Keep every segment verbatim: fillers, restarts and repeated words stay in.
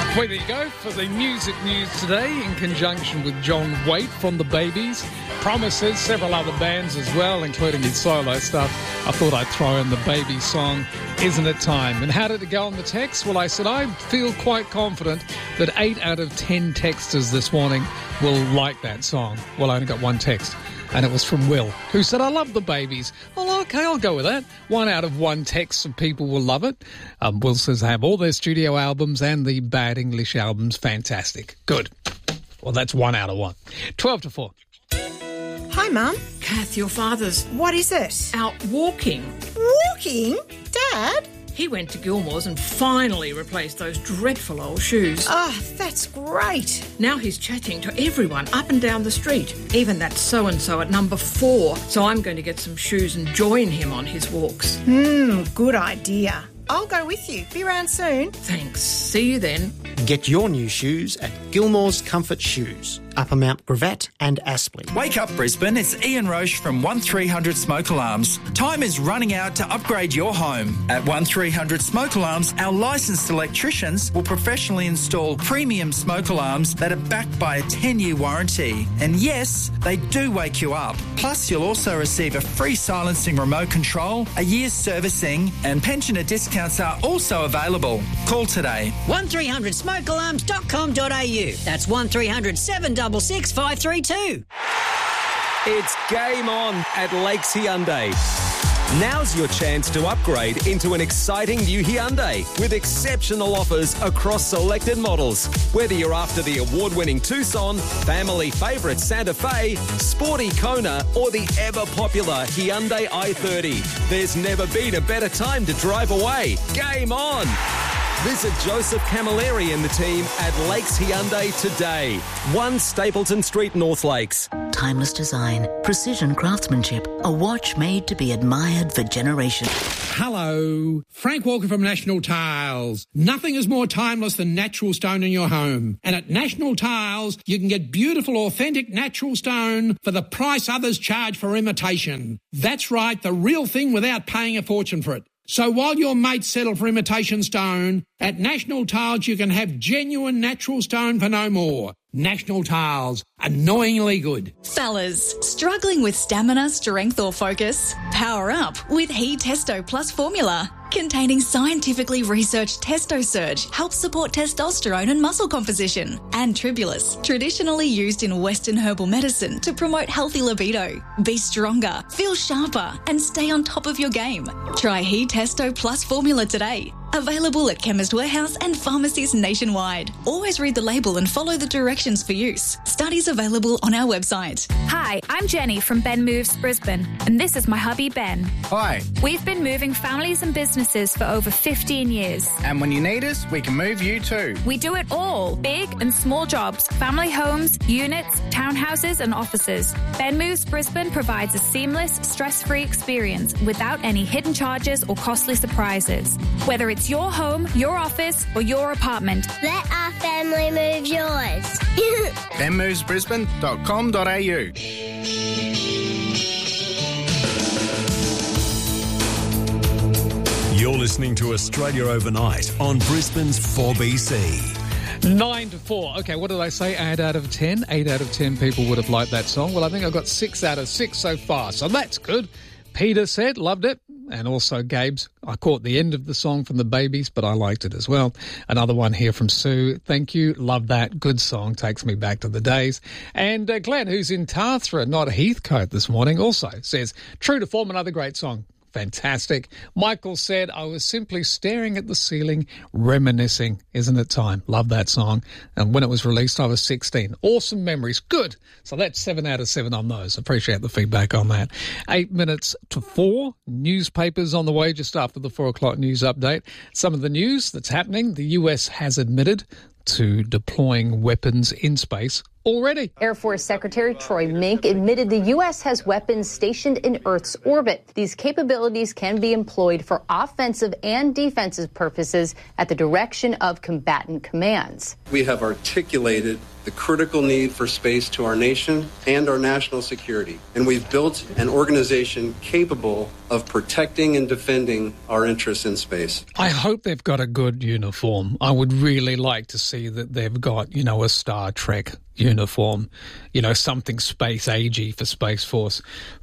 Well, there you go for the music news today in conjunction with John Waite from The Babies, Promises, several other bands as well, including his solo stuff. I thought I'd throw in the Baby song, Isn't It Time? And how did it go on the text? Well, I said I feel quite confident that eight out of ten texters this morning will like that song. Well, I only got one text, and it was from Will, who said, I love The Babies. Well, okay, I'll go with that. One out of one text of people will love it. Um, Will says they have all their studio albums and the Bad English albums. Fantastic. Good. Well, that's one out of one. twelve to four. Hi, Mum. Kath, your father's What is it? out walking. Walking? Dad? He went to Gilmore's and finally replaced those dreadful old shoes. Oh, that's great. Now he's chatting to everyone up and down the street, even that so-and-so at number four. So I'm going to get some shoes and join him on his walks. Hmm, good idea. I'll go with you. Be around soon. Thanks. See you then. Get your new shoes at Gilmore's Comfort Shoes, Upper Mount Gravatt and Aspley. Wake up Brisbane, it's Ian Roche from one three hundred Smoke Alarms. Time is running out to upgrade your home. At one three hundred Smoke Alarms, our licensed electricians will professionally install premium smoke alarms that are backed by a ten-year warranty. And yes, they do wake you up. Plus, you'll also receive a free silencing remote control, a year's servicing, and pensioner discounts are also available. Call today. one three hundred smoke alarms dot com dot a u. That's one three hundred seven six six five three two. It's game on at Lakes Hyundai. Now's your chance to upgrade into an exciting new Hyundai with exceptional offers across selected models. Whether you're after the award-winning Tucson, family favourite Santa Fe, sporty Kona, or the ever-popular Hyundai i thirty, there's never been a better time to drive away. Game on! Visit Joseph Camilleri and the team at Lakes Hyundai today. one Stapleton Street, North Lakes. Timeless design, precision craftsmanship, a watch made to be admired for generations. Hello, Frank Walker from National Tiles. Nothing is more timeless than natural stone in your home. And at National Tiles, you can get beautiful, authentic natural stone for the price others charge for imitation. That's right, the real thing without paying a fortune for it. So while your mates settle for imitation stone, at National Tiles you can have genuine natural stone for no more. National Tiles, annoyingly good. Fellas, struggling with stamina, strength or focus? Power up with He Testo Plus formula. Containing scientifically researched Testo Surge helps support testosterone and muscle composition. And Tribulus, traditionally used in Western herbal medicine to promote healthy libido. Be stronger, feel sharper, and stay on top of your game. Try He Testo Plus formula today. Available at Chemist Warehouse and pharmacies nationwide. Always read the label and follow the directions for use. Studies available on our website. Hi, I'm Jenny from Ben Moves Brisbane, and this is my hubby Ben. Hi. We've been moving families and businesses for over fifteen years. And when you need us, we can move you too. We do it all, big and small jobs, family homes, units, townhouses and offices. Ben Moves Brisbane provides a seamless, stress-free experience without any hidden charges or costly surprises. Whether it's your home, your office or your apartment. Let our family move yours. ben moves brisbane dot com dot a u. You're listening to Australia Overnight on Brisbane's four B C. Nine to four. Okay, what did I say? Eight out of ten? Eight out of ten people would have liked that song. Well, I think I've got six out of six so far, so that's good. Peter said, loved it. And also Gabe's, I caught the end of the song from the Babies, but I liked it as well. Another one here from Sue. Thank you. Love that. Good song. Takes me back to the days. And uh, Glenn, who's in Tathra, not Heathcote this morning, also says, true to form, another great song. Fantastic. Michael said, I was simply staring at the ceiling, reminiscing. Isn't it time? Love that song. And when it was released, I was sixteen. Awesome memories. Good. So that's seven out of seven on those. Appreciate the feedback on that. Eight minutes to four. Newspapers on the way just after the four o'clock news update. Some of the news that's happening. The U S has admitted to deploying weapons in space already. Air Force Secretary Troy Mink admitted the U S has weapons stationed in Earth's orbit. These capabilities can be employed for offensive and defensive purposes at the direction of combatant commands. We have articulated the the critical need for space to our nation and our national security. And we've built an organization capable of protecting and defending our interests in space. I hope they've got a good uniform. I would really like to see that they've got, you know, a Star Trek uniform, you know, something space agey for Space Force.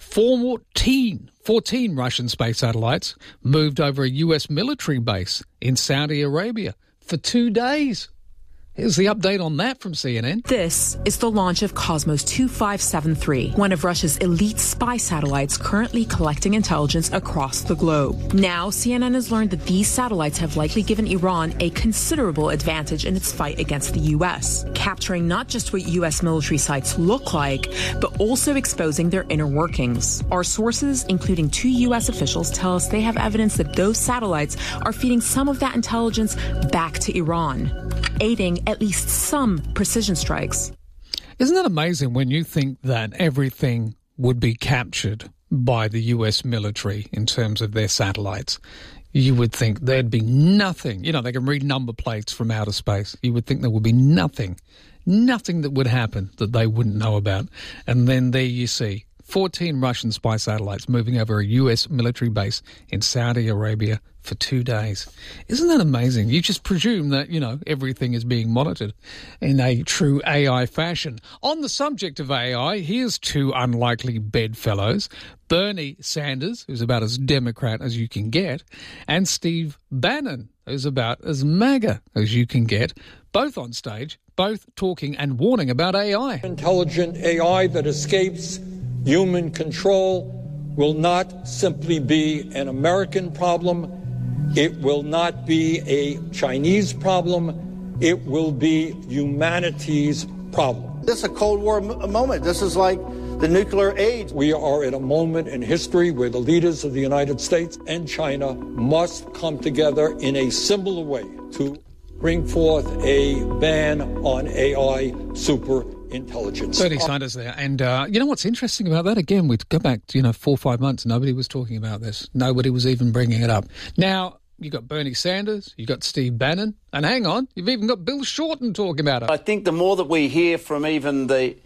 fourteen, fourteen Russian space satellites moved over a U S military base in Saudi Arabia for two days. Here's the update on that from C N N. This is the launch of Cosmos two five seven three, one of Russia's elite spy satellites currently collecting intelligence across the globe. Now, C N N has learned that these satellites have likely given Iran a considerable advantage in its fight against the U S, capturing not just what U S military sites look like, but also exposing their inner workings. Our sources, including two U S officials, tell us they have evidence that those satellites are feeding some of that intelligence back to Iran, aiding at least some precision strikes. Isn't that amazing when you think that everything would be captured by the U S military in terms of their satellites? You would think there'd be nothing. You know, they can read number plates from outer space. You would think there would be nothing, nothing that would happen that they wouldn't know about. And then there you see fourteen Russian spy satellites moving over a U S military base in Saudi Arabia for two days. Isn't that amazing? You just presume that, you know, everything is being monitored in a true A I fashion. On the subject of A I, here's two unlikely bedfellows, Bernie Sanders, who's about as Democrat as you can get, and Steve Bannon, who's about as MAGA as you can get, both on stage, both talking and warning about A I. Intelligent A I that escapes human control will not simply be an American problem. It will not be a Chinese problem. It will be humanity's problem. This is a Cold War m- moment. This is like the nuclear age. We are at a moment in history where the leaders of the United States and China must come together in a similar way to bring forth a ban on A I super intelligence. Bernie Sanders there. And uh, you know what's interesting about that? Again, we go back to, you know, four or five months. Nobody was talking about this. Nobody was even bringing it up. Now, you got Bernie Sanders, you got Steve Bannon, and hang on, you've even got Bill Shorten talking about it. I think the more that we hear from even the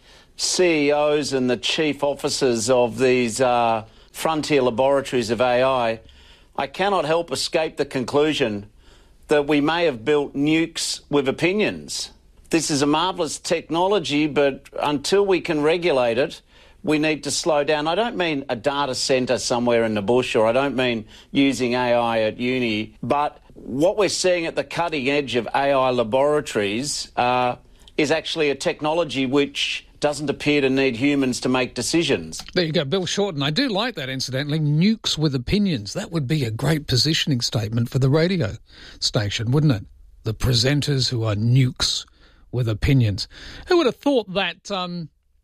C E Os and the chief officers of these uh, frontier laboratories of A I, I cannot help escape the conclusion that we may have built nukes with opinions. This is a marvellous technology, but until we can regulate it, we need to slow down. I don't mean a data centre somewhere in the bush, or I don't mean using A I at uni, but what we're seeing at the cutting edge of A I laboratories uh, is actually a technology which doesn't appear to need humans to make decisions. There you go, Bill Shorten. I do like that, incidentally. Nukes with opinions. That would be a great positioning statement for the radio station, wouldn't it? The presenters who are nukes with opinions. Who would have thought that um,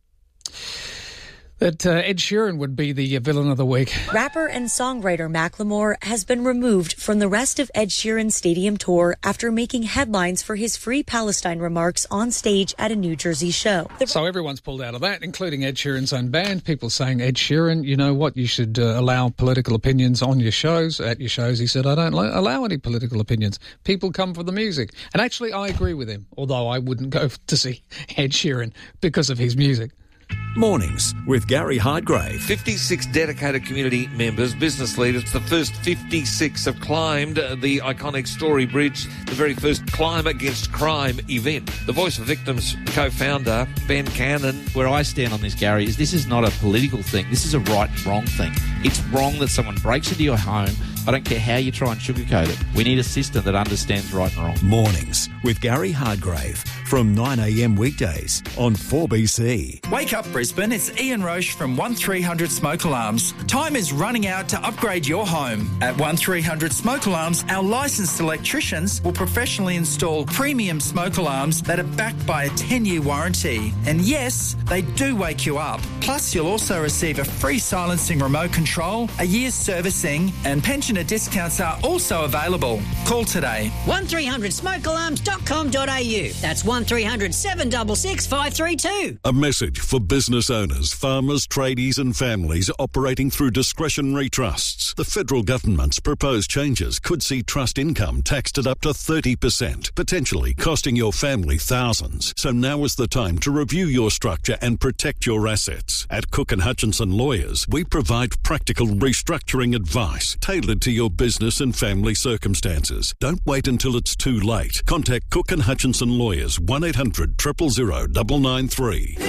that uh, Ed Sheeran would be the villain of the week? Rapper and songwriter Macklemore has been removed from the rest of Ed Sheeran's stadium tour after making headlines for his Free Palestine remarks on stage at a New Jersey show. The- so everyone's pulled out of that, including Ed Sheeran's own band. People saying, Ed Sheeran, you know what, you should uh, allow political opinions on your shows, at your shows. He said, I don't lo- allow any political opinions. People come for the music. And actually, I agree with him, although I wouldn't go to see Ed Sheeran because of his music. Mornings with Gary Hardgrave. fifty-six dedicated community members, business leaders. The first fifty-six have climbed the iconic Story Bridge, the very first Climb Against Crime event. The Voice of Victims co-founder, Ben Cannon. Where I stand on this, Gary, is this is not a political thing. This is a right and wrong thing. It's wrong that someone breaks into your home. I don't care how you try and sugarcoat it. We need a system that understands right and wrong. Mornings with Gary Hardgrave from nine a.m. weekdays on four B C. Wake up, Brisbane. It's Ian Roche from one three hundred Smoke Alarms. Time is running out to upgrade your home. At one three hundred Smoke Alarms, our licensed electricians will professionally install premium smoke alarms that are backed by a ten-year warranty. And yes, they do wake you up. Plus, you'll also receive a free silencing remote control, a year's servicing, and pensioner discounts are also available. Call today. one three hundred smoke alarms dot com dot a u. That's one one three hundred seven six six five three two. A message for business owners, farmers, tradies and families operating through discretionary trusts. The federal government's proposed changes could see trust income taxed at up to thirty percent, potentially costing your family thousands. So now is the time to review your structure and protect your assets. At Cook and Hutchinson Lawyers, we provide practical restructuring advice tailored to your business and family circumstances. Don't wait until it's too late. Contact Cook and Hutchinson Lawyers, one eight hundred, zero zero zero, nine nine three.